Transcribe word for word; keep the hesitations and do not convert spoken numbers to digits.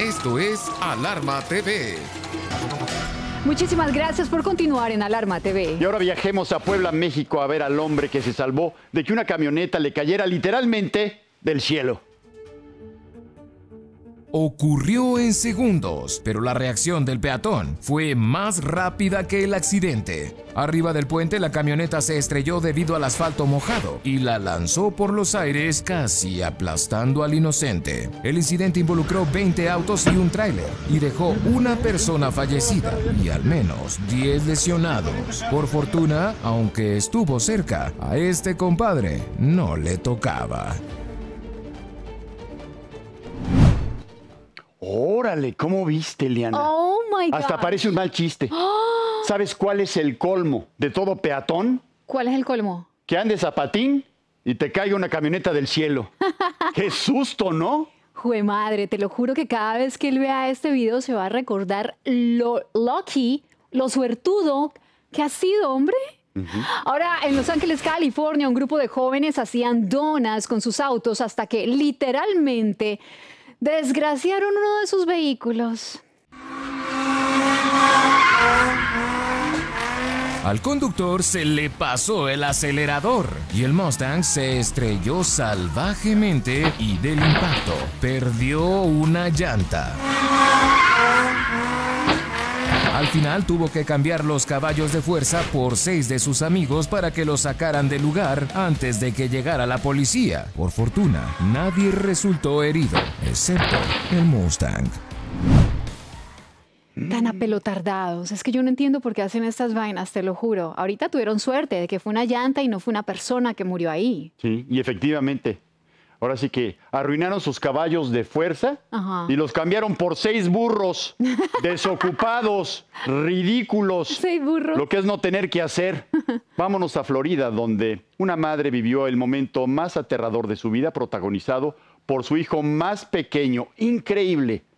Esto es Alarma T V. Muchísimas gracias por continuar en Alarma T V. Y ahora viajemos a Puebla, México, a ver al hombre que se salvó de que una camioneta le cayera literalmente del cielo. Ocurrió en segundos, pero la reacción del peatón fue más rápida que el accidente. Arriba del puente, la camioneta se estrelló debido al asfalto mojado y la lanzó por los aires, casi aplastando al inocente. El incidente involucró veinte autos y un tráiler y dejó una persona fallecida y al menos diez lesionados. Por fortuna, aunque estuvo cerca, a este compadre no le tocaba. Órale, ¿cómo viste, Liana? Oh, my God. Hasta parece un mal chiste. ¿Sabes cuál es el colmo de todo peatón? ¿Cuál es el colmo? Que andes a patín y te caiga una camioneta del cielo. ¡Qué susto!, ¿no? Jue madre, te lo juro que cada vez que él vea este video se va a recordar lo lucky, lo suertudo que ha sido, hombre. Uh-huh. Ahora, en Los Ángeles, California, un grupo de jóvenes hacían donas con sus autos hasta que literalmente desgraciaron uno de sus vehículos. Al conductor se le pasó el acelerador y el Mustang se estrelló salvajemente y del impacto perdió una llanta. Al final tuvo que cambiar los caballos de fuerza por seis de sus amigos para que lo sacaran del lugar antes de que llegara la policía. Por fortuna, nadie resultó herido, excepto el Mustang. Tan apelotardados. Es que yo no entiendo por qué hacen estas vainas, te lo juro. Ahorita tuvieron suerte de que fue una llanta y no fue una persona que murió ahí. Sí, y efectivamente. Ahora sí que arruinaron sus caballos de fuerza. Ajá. Y los cambiaron por seis burros desocupados, ridículos. Seis burros. Lo que es no tener que hacer. Vámonos a Florida, donde una madre vivió el momento más aterrador de su vida, protagonizado por su hijo más pequeño. Increíble.